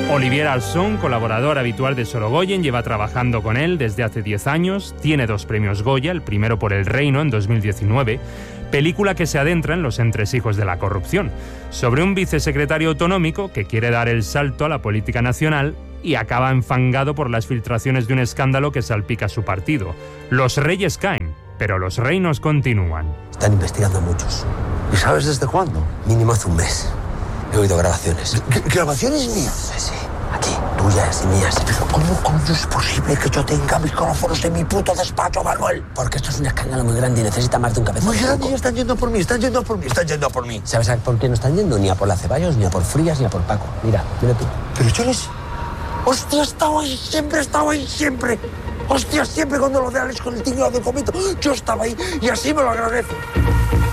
Olivier Arson, colaborador habitual de Sorogoyen, lleva trabajando con él desde hace 10 años, tiene 2 premios Goya, el primero por El Reino en 2019, película que se adentra en los entresijos de la corrupción, sobre un vicesecretario autonómico que quiere dar el salto a la política nacional y acaba enfangado por las filtraciones de un escándalo que salpica a su partido. Los reyes caen, pero los reinos continúan. Están investigando muchos. ¿Y sabes desde cuándo? Mínimo hace un mes. He oído grabaciones. ¿Grabaciones mías? Sí, aquí, tuyas y mías. Pero ¿cómo coño es posible que yo tenga micrófonos en mi puto despacho, Manuel? Porque esto es un escándalo muy grande y necesita más de un cabezón. Muy grande y están yendo por mí. ¿Sabes por qué no están yendo? Ni a por la Ceballos, ni a por Frías, ni a por Paco. Mira tú. Pero yo les... Hostia, he estado ahí siempre. Hostia, siempre cuando lo de Alex con el tinglado del comento, yo estaba ahí y así me lo agradezco.